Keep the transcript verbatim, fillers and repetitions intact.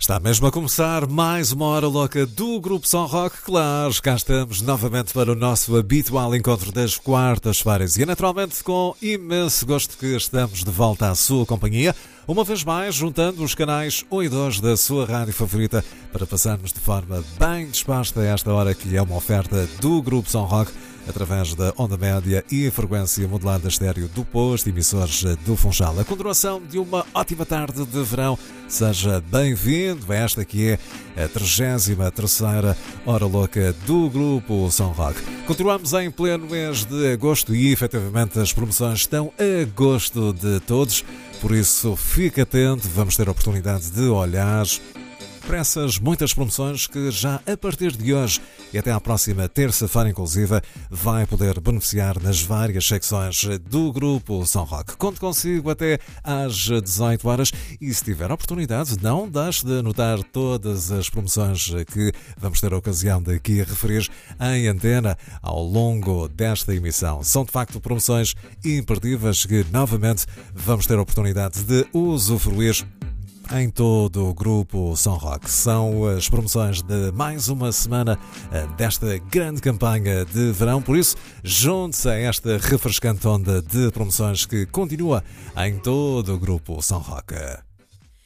Está mesmo a começar mais uma hora louca do Grupo Som Rock. Claro, cá estamos novamente para o nosso habitual encontro das quartas-feiras e naturalmente com imenso gosto que estamos de volta à sua companhia, uma vez mais juntando os canais um e dois da sua rádio favorita para passarmos de forma bem disposta a esta hora que é uma oferta do Grupo Som Rock através da onda média e frequência modulada estéreo do posto emissores do Funchal. A continuação de uma ótima tarde de verão. Seja bem-vindo a esta que é a trigésima terceira Hora Louca do Grupo Som Rock. Continuamos em pleno mês de agosto e efetivamente as promoções estão a gosto de todos, por isso fique atento, vamos ter a oportunidade de olhar para essas muitas promoções que já a partir de hoje e até à próxima terça-feira inclusive vai poder beneficiar nas várias secções do Grupo Som Rock. Conto consigo até às dezoito horas e se tiver oportunidade não deixe de anotar todas as promoções que vamos ter a ocasião de aqui referir em antena ao longo desta emissão. São de facto promoções imperdíveis que novamente vamos ter a oportunidade de usufruir em todo o Grupo Som Rock. São as promoções de mais uma semana desta grande campanha de verão, por isso junte-se a esta refrescante onda de promoções que continua em todo o Grupo Som Rock.